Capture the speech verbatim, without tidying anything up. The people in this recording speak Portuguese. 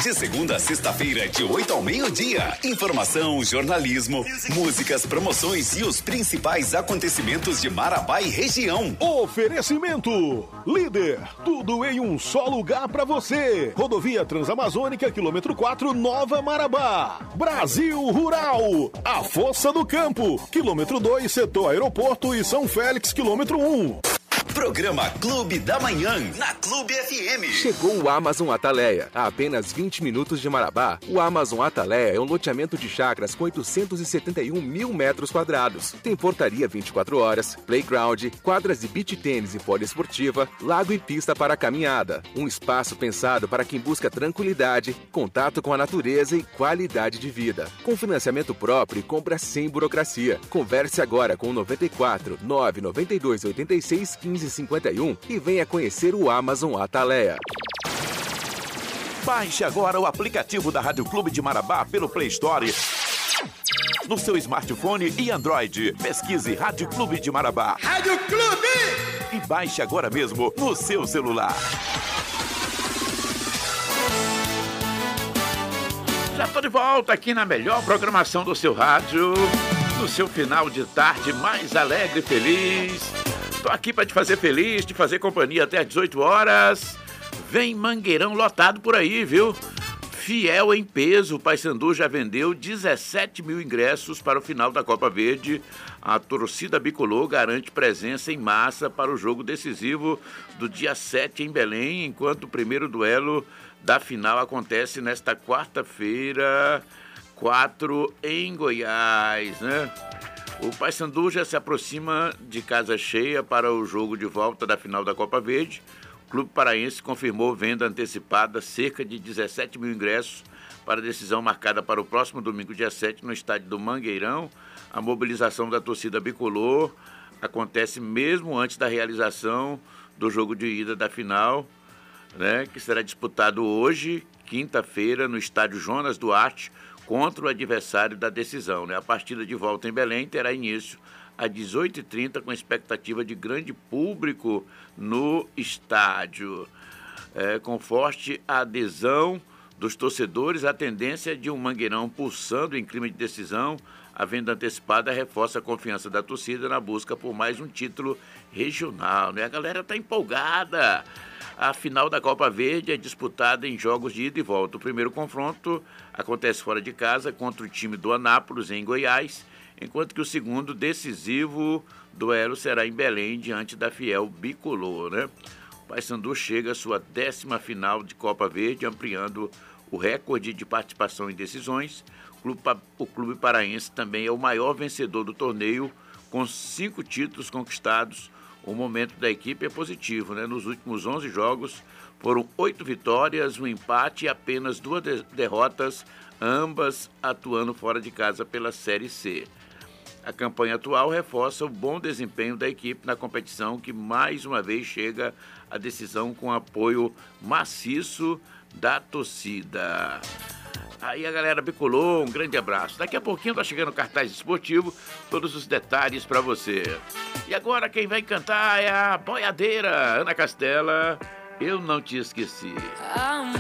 De segunda a sexta-feira, de oito ao meio-dia. Informação, jornalismo, músicas, promoções e os principais acontecimentos de Marabá e região. Oferecimento Líder, tudo em um só lugar pra você. Rodovia Transamazônica, quilômetro quatro, Nova Marabá. Brasil Rural, a Força do Campo, quilômetro dois, setor Aeroporto e São Félix, quilômetro um. Programa Clube da Manhã, na Clube F M. Chegou o Amazon Ataleia. A apenas vinte minutos de Marabá, o Amazon Ataleia é um loteamento de chácaras com oitocentos e setenta e um mil metros quadrados. Tem portaria vinte e quatro horas, playground, quadras de beach tênis e poliesportiva, lago e pista para caminhada. Um espaço pensado para quem busca tranquilidade, contato com a natureza e qualidade de vida. Com financiamento próprio e compra sem burocracia. Converse agora com noventa e quatro, nove noventa e dois, oitenta e seis, quinze cinquenta e um e venha conhecer o Amazon Ataleia. Baixe agora o aplicativo da Rádio Clube de Marabá pelo Play Store no seu smartphone e Android. Pesquise Rádio Clube de Marabá. Rádio Clube! E baixe agora mesmo no seu celular. Já estou de volta aqui na melhor programação do seu rádio, no seu final de tarde mais alegre e feliz. Estou aqui para te fazer feliz, te fazer companhia até às dezoito horas. Vem Mangueirão lotado por aí, viu? Fiel em peso, o Paysandu já vendeu dezessete mil ingressos para o final da Copa Verde. A torcida bicolor garante presença em massa para o jogo decisivo do dia sete em Belém, enquanto o primeiro duelo da final acontece nesta quarta-feira, quatro em Goiás, né? O Paysandu já se aproxima de casa cheia para o jogo de volta da final da Copa Verde. O Clube Paraense confirmou venda antecipada cerca de dezessete mil ingressos para a decisão marcada para o próximo domingo, dia sete, no estádio do Mangueirão. A mobilização da torcida bicolor acontece mesmo antes da realização do jogo de ida da final, né, que será disputado hoje, quinta-feira, no estádio Jonas Duarte, contra o adversário da decisão, né? A partida de volta em Belém terá início às dezoito e trinta, com expectativa de grande público no estádio. É, com forte adesão dos torcedores, a tendência de um Mangueirão pulsando em clima de decisão, a venda antecipada reforça a confiança da torcida na busca por mais um título regional, né? A galera está empolgada. A final da Copa Verde é disputada em jogos de ida e volta. O primeiro confronto acontece fora de casa contra o time do Anápolis, em Goiás, enquanto que o segundo decisivo duelo será em Belém, diante da Fiel bicolor, né? O Paysandu chega à sua décima final de Copa Verde, ampliando o recorde de participação em decisões. O Clube, o Clube Paraense também é o maior vencedor do torneio, com cinco títulos conquistados. O momento da equipe é positivo, né? Nos últimos onze jogos foram oito vitórias, um empate e apenas duas de- derrotas, ambas atuando fora de casa pela Série C. A campanha atual reforça o bom desempenho da equipe na competição, que mais uma vez chega à decisão com apoio maciço da torcida. Aí a galera bicolor, um grande abraço. Daqui a pouquinho tá chegando o cartaz esportivo, todos os detalhes para você. E agora quem vai cantar é a boiadeira Ana Castela, Eu Não Te Esqueci.